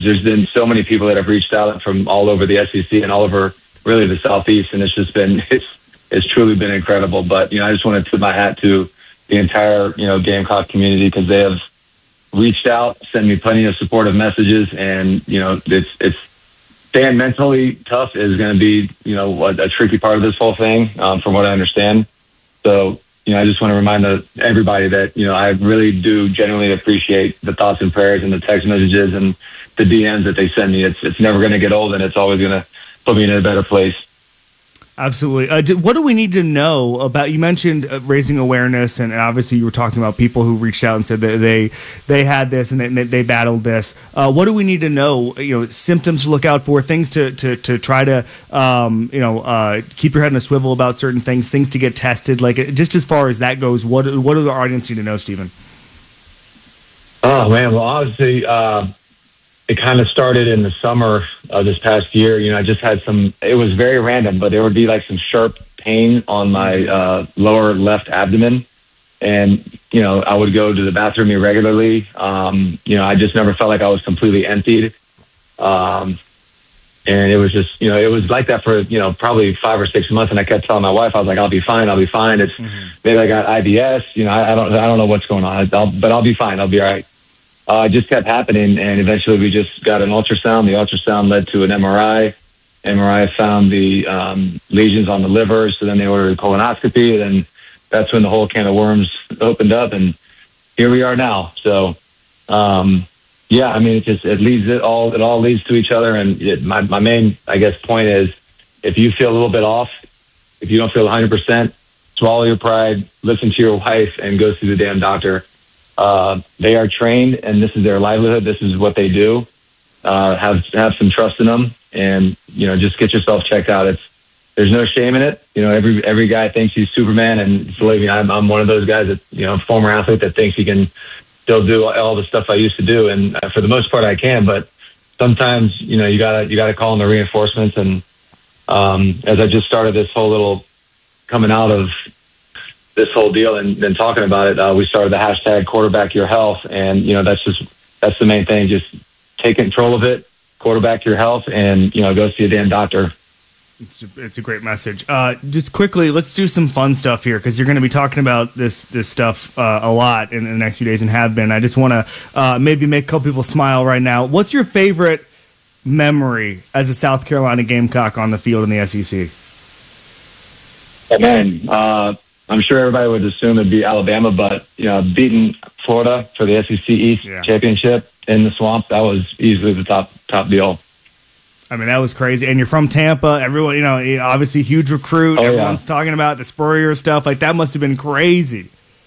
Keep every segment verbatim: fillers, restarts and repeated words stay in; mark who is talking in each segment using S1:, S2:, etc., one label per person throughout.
S1: There's been so many people that have reached out from all over the S E C and all over really the Southeast, and it's just been it's it's truly been incredible. But you know, I just want to tip my hat to the entire you know Gamecock community because they have reached out, sent me plenty of supportive messages, and you know, it's it's staying mentally tough is going to be you know a, a tricky part of this whole thing, um, from what I understand. So. You know, I just want to remind the, everybody that, you know, I really do genuinely appreciate the thoughts and prayers and the text messages and the D Ms that they send me. It's it's never going to get old, and it's always going to put me in a better place.
S2: Absolutely. Uh, do, what do we need to know about? You mentioned uh, raising awareness, and, and obviously you were talking about people who reached out and said that they they had this and they, they battled this. Uh, what do we need to know? You know, symptoms to look out for, things to to, to try to um, you know uh, keep your head in a swivel about certain things, things to get tested. Like just as far as that goes, what what do the audience need to know, Stephen?
S1: Oh man, well obviously. Uh... It kind of started in the summer of this past year. You know, I just had some, it was very random, but there would be like some sharp pain on my uh, lower left abdomen. And, you know, I would go to the bathroom irregularly. Um, you know, I just never felt like I was completely emptied. Um, and it was just, you know, it was like that for, you know, probably five or six months. And I kept telling my wife, I was like, I'll be fine. I'll be fine. It's mm-hmm. maybe I got I B S. You know, I, I don't, I don't know what's going on, I'll, but I'll be fine. I'll be all right. Uh, it just kept happening, and eventually we just got an ultrasound. The ultrasound led to an M R I. M R I found the um, lesions on the liver, so then they ordered a colonoscopy, and then that's when the whole can of worms opened up, and here we are now. So, um, yeah, I mean, it just it leads it all. It all leads to each other, and it, my my main, I guess, point is, if you feel a little bit off, if you don't feel one hundred percent, swallow your pride, listen to your wife, and go see the damn doctor. Uh, they are trained, and this is their livelihood. This is what they do. Uh, have have some trust in them, and you know, just get yourself checked out. It's there's no shame in it. You know, every every guy thinks he's Superman, and believe me, I'm I'm one of those guys that you know, former athlete that thinks he can still do all the stuff I used to do, and for the most part, I can. But sometimes, you know, you gotta you gotta call in the reinforcements. And um, as I just started this whole little coming out of this whole deal and then talking about it, uh, we started the hashtag quarterback your health. And, you know, that's just, that's the main thing. Just take control of it, quarterback your health, and, you know, go see a damn doctor.
S2: It's a, it's a great message. Uh, just quickly, let's do some fun stuff here because you're going to be talking about this this stuff uh, a lot in, in the next few days and have been. I just want to uh, maybe make a couple people smile right now. What's your favorite memory as a South Carolina Gamecock on the field in the S E C?
S1: Oh, man, uh, I'm sure everybody would assume it'd be Alabama, but, you know, beating Florida for the S E C East yeah. championship in the swamp, that was easily the top top deal.
S2: I mean, that was crazy. And you're from Tampa. Everyone, you know, obviously huge recruit. Oh, Everyone's yeah. talking about the Spurrier stuff. Like, that must have been crazy.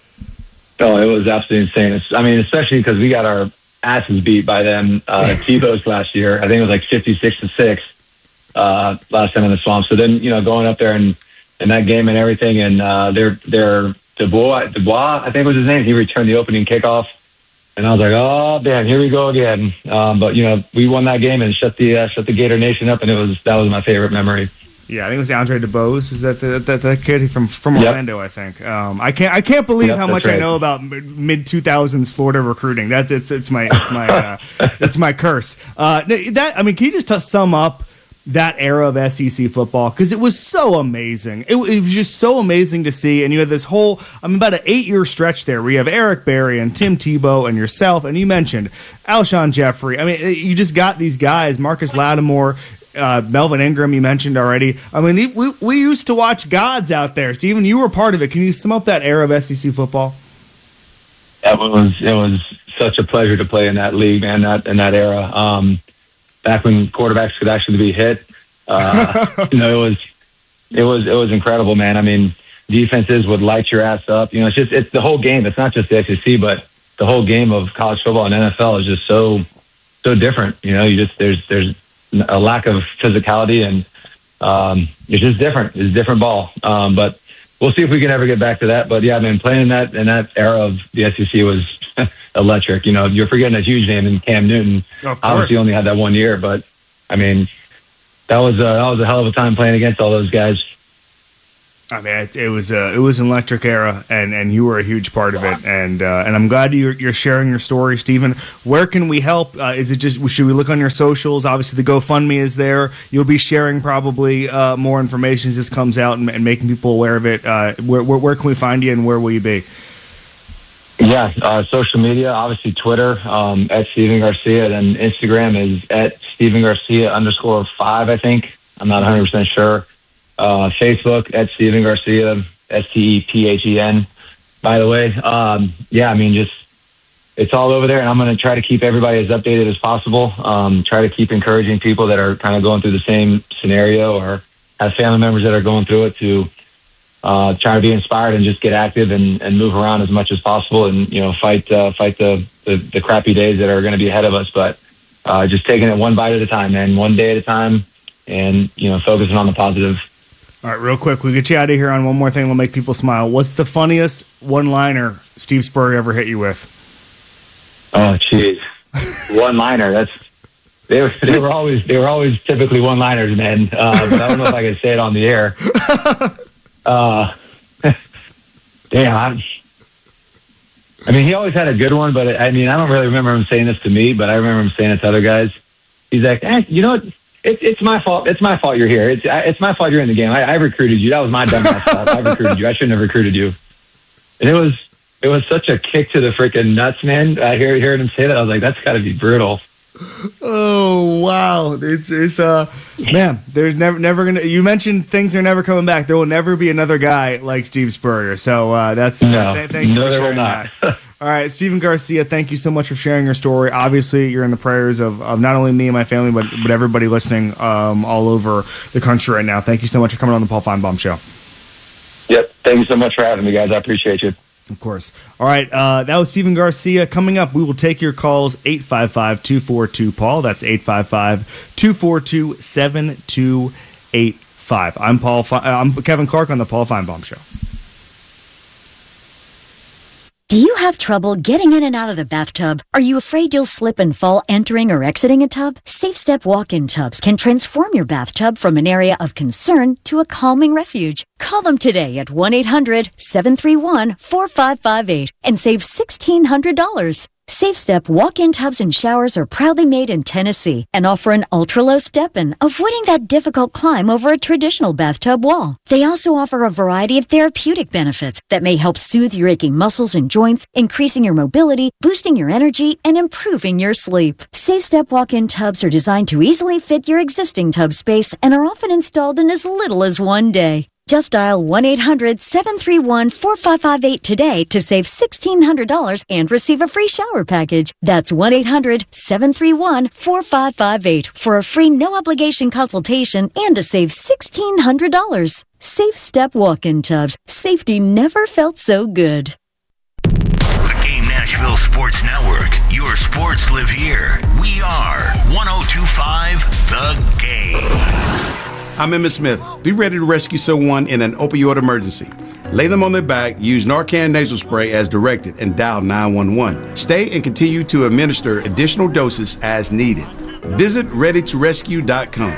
S1: Oh, it was absolutely insane. It's, I mean, especially because we got our asses beat by them uh, Tebow's last year. I think it was like fifty-six to six uh, last time in the swamp. So then, you know, going up there and in that game and everything, and uh, their their Dubois, Dubois, I think was his name. He returned the opening kickoff, and I was like, "Oh, damn, here we go again." Um, but you know, we won that game and shut the uh, shut the Gator Nation up, and it was that was my favorite memory.
S2: Yeah, I think it was Andre DeBose. Is that the, that that kid from from Orlando? Yep. I think. Um, I can't I can't believe yep, how much right. I know about mid two thousands Florida recruiting. That's it's it's my it's my uh, it's my curse. Uh, that I mean, can you just t- sum up that era of S E C football, because it was so amazing. It, it was just so amazing to see. And you had this whole, I mean, about an eight-year stretch there where you have Eric Berry and Tim Tebow and yourself, and you mentioned Alshon Jeffrey. I mean, you just got these guys, Marcus Lattimore, uh, Melvin Ingram, you mentioned already. I mean, we, we used to watch gods out there. Stephen, you were part of it. Can you sum up that era of S E C football?
S1: It was, it was such a pleasure to play in that league, man, that, in that era. Um, Back when quarterbacks could actually be hit, uh, you know, it was, it was, it was incredible, man. I mean, defenses would light your ass up. You know, it's just, it's the whole game. It's not just the S E C, but the whole game of college football and N F L is just so, so different. You know, you just, there's, there's a lack of physicality, and um, it's just different. It's a different ball. Um, but we'll see if we can ever get back to that. But yeah, I mean, playing in that, in that era of the S E C was electric. You know, you're forgetting a huge name in Cam Newton.
S2: Of course.
S1: Obviously only had that one year, but I mean, that was a, that was a hell of a time playing against all those guys.
S2: I mean, it, it was a it was an electric era, and, and you were a huge part of it, and uh, and I'm glad you're you're sharing your story, Stephen. Where can we help? Uh, is it just should we look on your socials? Obviously, the GoFundMe is there. You'll be sharing probably uh, more information as this comes out and, and making people aware of it. Uh, where, where where can we find you, and where will you be?
S1: Yeah, uh, social media, obviously Twitter um, at Steven Garcia, and Instagram is at Steven Garcia underscore five. I think I'm not one hundred percent sure. Uh, Facebook at Steven Garcia, S T E P H E N, by the way. Um, yeah, I mean, just, it's all over there, and I'm going to try to keep everybody as updated as possible. Um, try to keep encouraging people that are kind of going through the same scenario or have family members that are going through it to uh, try to be inspired and just get active and, and move around as much as possible and, you know, fight, uh, fight the, the, the crappy days that are going to be ahead of us. But uh, just taking it one bite at a time, man, one day at a time, and, you know, focusing on the positive.
S2: All right, real quick, we'll get you out of here on one more thing that'll make people smile. What's the funniest one-liner Steve Spurrier ever hit you with?
S1: Oh, jeez. One-liner, that's... They were, they were always they were always typically one-liners, man. Uh, but I don't know if I can say it on the air. Uh, damn, I'm... I mean, he always had a good one, but, I mean, I don't really remember him saying this to me, but I remember him saying it to other guys. He's like, eh, you know what? It, it's my fault. It's my fault you're here. It's it's my fault you're in the game. I, I recruited you. That was my dumbass fault. I recruited you. I shouldn't have recruited you. And it was it was such a kick to the freaking nuts, man. I hear hearing him say that. I was like, that's got to be brutal.
S2: Oh wow! It's it's uh man. There's never never gonna. You mentioned things are never coming back. There will never be another guy like Steve Spurrier. So uh, that's
S1: no.
S2: Th- thank you
S1: no,
S2: for
S1: there will
S2: sharing
S1: not.
S2: that. All right, Steven Garcia, thank you so much for sharing your story. Obviously, you're in the prayers of, of not only me and my family, but but everybody listening um, all over the country right now. Thank you so much for coming on the Paul Finebaum Show.
S1: Yep. Thank you so much for having me, guys. I appreciate you.
S2: Of course. All right, uh, that was Steven Garcia. Coming up, we will take your calls, eight five five, two four two, Paul. That's eight five five, two four two, seven two eight five. I'm Paul. Fe- I'm Kevin Clark on the Paul Finebaum Show.
S3: Do you have trouble getting in and out of the bathtub? Are you afraid you'll slip and fall entering or exiting a tub? Safe Step walk-in tubs can transform your bathtub from an area of concern to a calming refuge. Call them today at one eight hundred, seven three one, four five five eight and save sixteen hundred dollars. Safe Step walk-in tubs and showers are proudly made in Tennessee and offer an ultra-low step-in, avoiding that difficult climb over a traditional bathtub wall. They also offer a variety of therapeutic benefits that may help soothe your aching muscles and joints, increasing your mobility, boosting your energy, and improving your sleep. Safe Step walk-in tubs are designed to easily fit your existing tub space and are often installed in as little as one day. Just dial one eight hundred, seven three one, four five five eight today to save sixteen hundred dollars and receive a free shower package. That's one eight hundred, seven three one, four five five eight for a free no-obligation consultation and to save sixteen hundred dollars. Safe Step walk-in tubs. Safety never felt so good.
S4: The Game Nashville Sports Network. Your sports live here. We are one oh two point five The Game.
S5: I'm Emmitt Smith. Be ready to rescue someone in an opioid emergency. Lay them on their back, use Narcan nasal spray as directed, and dial nine one one. Stay and continue to administer additional doses as needed. Visit ready to rescue dot com.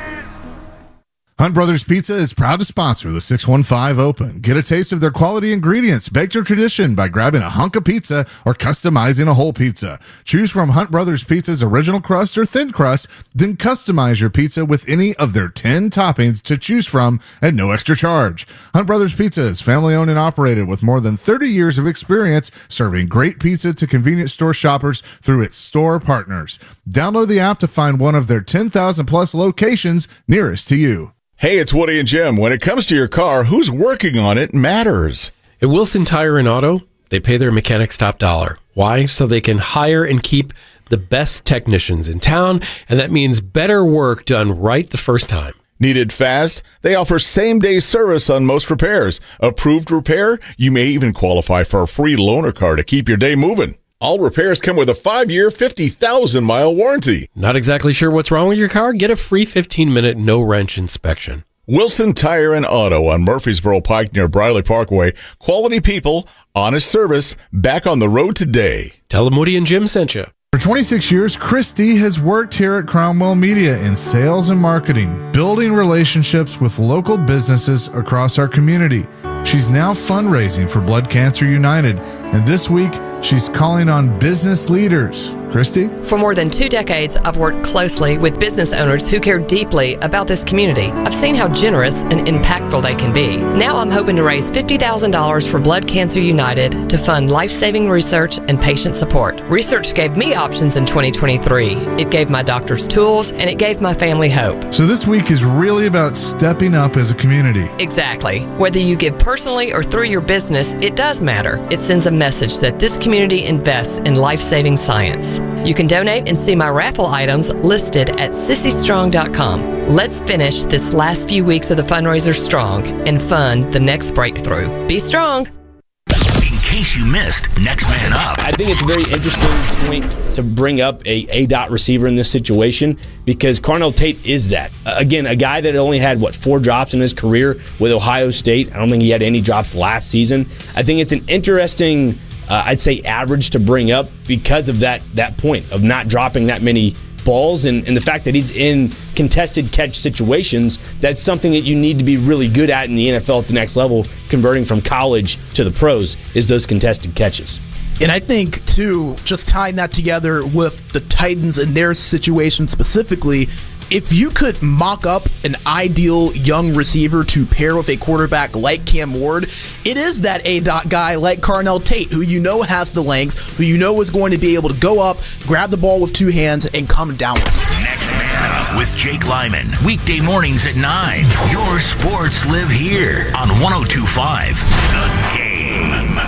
S6: Hunt Brothers Pizza is proud to sponsor the six one five Open. Get a taste of their quality ingredients, baked to tradition by grabbing a hunk of pizza or customizing a whole pizza. Choose from Hunt Brothers Pizza's original crust or thin crust, then customize your pizza with any of their ten toppings to choose from at no extra charge. Hunt Brothers Pizza is family owned and operated with more than thirty years of experience serving great pizza to convenience store shoppers through its store partners. Download the app to find one of their ten thousand plus locations nearest to you.
S7: Hey, it's Woody and Jim. When it comes to your car, who's working on it matters.
S8: At Wilson Tire and Auto, they pay their mechanics top dollar. Why? So they can hire and keep the best technicians in town, and that means better work done right the first time.
S7: Needed fast? They offer same-day service on most repairs. Approved repair? You may even qualify for a free loaner car to keep your day moving. All repairs come with a five-year, fifty thousand mile warranty.
S8: Not exactly sure what's wrong with your car? Get a free fifteen minute no-wrench inspection.
S7: Wilson Tire and Auto on Murfreesboro Pike near Briley Parkway. Quality people, honest service, back on the road today.
S8: Tell them Woody and Jim sent you.
S6: For twenty-six years, Christy has worked here at Cromwell Media in sales and marketing, building relationships with local businesses across our community. She's now fundraising for Blood Cancer United, and this week, she's calling on business leaders. Christy?
S9: For more than two decades, I've worked closely with business owners who care deeply about this community. I've seen how generous and impactful they can be. Now I'm hoping to raise fifty thousand dollars for Blood Cancer United to fund life-saving research and patient support. Research gave me options in twenty twenty-three. It gave my doctors tools, and it gave my family hope.
S6: So this week is really about stepping up as a community.
S9: Exactly. Whether you give personally or through your business, it does matter. It sends a message that this community invests in life-saving science. You can donate and see my raffle items listed at sissy strong dot com. Let's finish this last few weeks of the fundraiser strong and fund the next breakthrough. Be strong.
S4: In case you missed Next Man Up.
S10: I think it's a very interesting point to bring up a A-dot receiver in this situation because Carnell Tate is that. Uh, again, a guy that only had, what, four drops in his career with Ohio State. I don't think he had any drops last season. I think it's an interesting, uh, I'd say, average to bring up because of that that point of not dropping that many balls and, and the fact that he's in contested catch situations. That's something that you need to be really good at in the N F L at the next level, converting from college to the pros, is those contested catches.
S11: And I think, too, just tying that together with the Titans and their situation specifically, if you could mock up an ideal young receiver to pair with a quarterback like Cam Ward, it is that A-dot guy like Carnell Tate, who you know has the length, who you know is going to be able to go up, grab the ball with two hands, and come down with it.
S4: Next Man Up with Jake Lyman. Weekday mornings at nine. Your sports live here on one oh two point five The Game.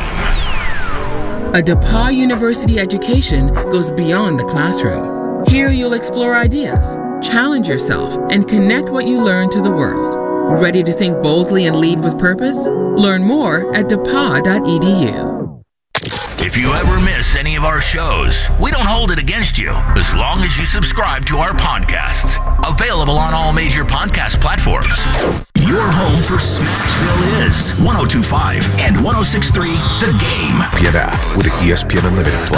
S12: A DePauw University education goes beyond the classroom. Here you'll explore ideas, challenge yourself, and connect what you learn to the world. Ready to think boldly and lead with purpose? Learn more at depaw dot e d u.
S4: If you ever miss any of our shows, we don't hold it against you as long as you subscribe to our podcasts. Available on all major podcast platforms. Your home for Smashville is one oh two point five and one oh six point three The Game.
S13: Piedad with the E S P N Unlimited Plus.